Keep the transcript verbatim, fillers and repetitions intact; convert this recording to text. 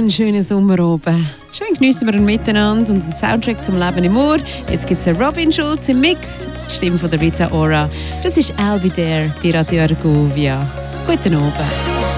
einen schönen Sommer oben. Schön geniessen wir ihn miteinander und einen Soundtrack zum Leben im Ohr. Jetzt gibt es den Robin Schulz im Mix, die Stimme von der Rita Ora. Das ist «I'll Be There» bei Radio Argovia. Guten Abend.